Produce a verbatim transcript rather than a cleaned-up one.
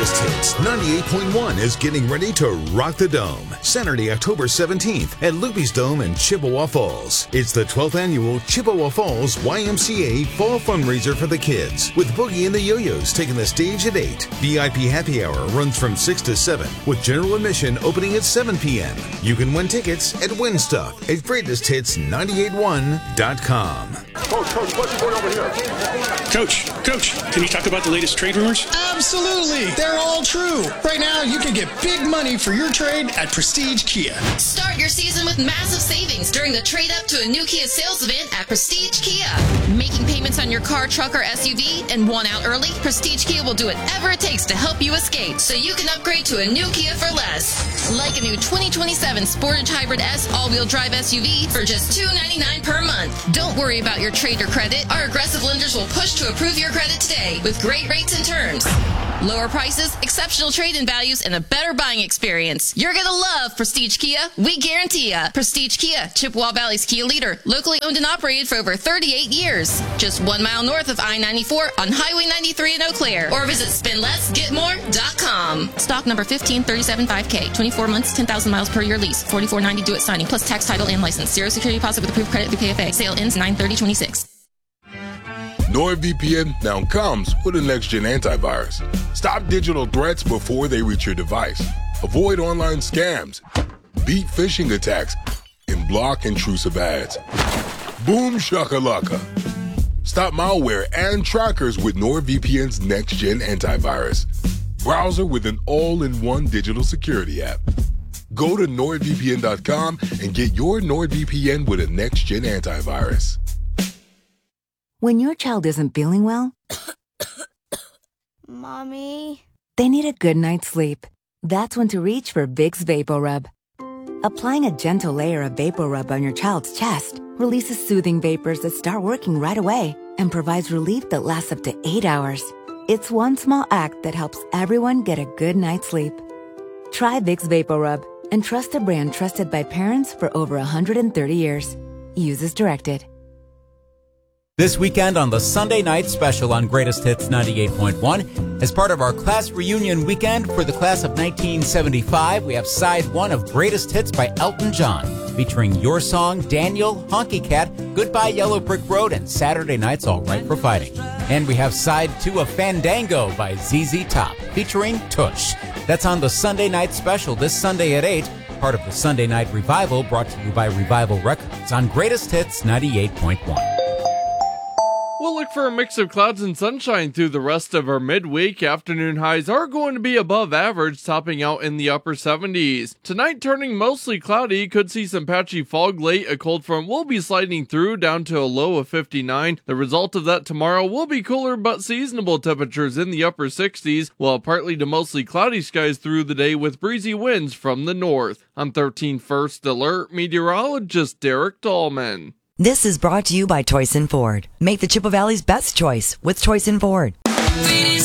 Greatest Hits ninety-eight point one is getting ready to rock the Dome. Saturday, October seventeenth at Luby's Dome in Chippewa Falls. It's the twelfth annual Chippewa Falls Y M C A Fall Fundraiser for the kids, with Boogie and the Yo-Yos taking the stage at eight. V I P Happy Hour runs from six to seven, with general admission opening at seven p.m. You can win tickets at Win Stuff at greatest hits nine eight one dot com. Coach, Coach, what's going over here? Coach, Coach, can you talk about the latest trade rumors? Absolutely. They're all true. Right now, you can get big money for your trade at Prestige Kia. Start your season with massive savings during the trade up to a new Kia sales event at Prestige Kia. Making payments on your car, truck, or S U V and want out early? Prestige Kia will do whatever it takes to help you escape so you can upgrade to a new Kia for less. Like a new twenty twenty-seven Sportage Hybrid S all-wheel drive S U V for just two hundred ninety-nine dollars per month. Don't worry about your trade or credit. Our aggressive lenders will push to approve your credit today with great rates and terms. Lower prices, exceptional trade-in values, and a better buying experience. You're going to love Prestige Kia. We guarantee ya. Prestige Kia, Chippewa Valley's Kia leader. Locally owned and operated for over thirty-eight years. Just one mile north of I ninety-four on Highway ninety-three in Eau Claire. Or visit spend less get more dot com. Stock number fifteen thirty-seven five K. twenty-four months, ten thousand miles per year lease. forty-four ninety due at signing, plus tax, title, and license. Zero security deposit with approved credit through K F A. Sale ends nine thirty twenty-six. NordVPN now comes with a next-gen antivirus. Stop digital threats before they reach your device. Avoid online scams, beat phishing attacks, and block intrusive ads. Boom shakalaka. Stop malware and trackers with NordVPN's next-gen antivirus. Browser with an all-in-one digital security app. Go to nord V P N dot com and get your NordVPN with a next-gen antivirus. When your child isn't feeling well, Mommy, they need a good night's sleep. That's when to reach for Vicks VapoRub. Applying a gentle layer of VapoRub on your child's chest releases soothing vapors that start working right away and provides relief that lasts up to eight hours. It's one small act that helps everyone get a good night's sleep. Try Vicks VapoRub and trust a brand trusted by parents for over one hundred thirty years. Use as directed. This weekend on the Sunday Night Special on Greatest Hits ninety-eight point one, as part of our class reunion weekend for the class of nineteen seventy-five, we have side one of Greatest Hits by Elton John, featuring your song, Daniel, Honky Cat, Goodbye Yellow Brick Road, and Saturday Night's All Right for Fighting. And we have side two of Fandango by Z Z Top, featuring Tush. That's on the Sunday Night Special this Sunday at eight, part of the Sunday Night Revival brought to you by Revival Records on Greatest Hits ninety-eight point one. We'll look for a mix of clouds and sunshine through the rest of our midweek. Afternoon highs are going to be above average, topping out in the upper seventies. Tonight turning mostly cloudy, could see some patchy fog late. A cold front will be sliding through down to a low of fifty-nine. The result of that tomorrow will be cooler but seasonable temperatures in the upper sixties, while partly to mostly cloudy skies through the day with breezy winds from the north. I'm thirteen First Alert meteorologist Derek Dahlman. This is brought to you by Toyson Ford. Make the Chippewa Valley's best choice with Toyson Ford. Ladies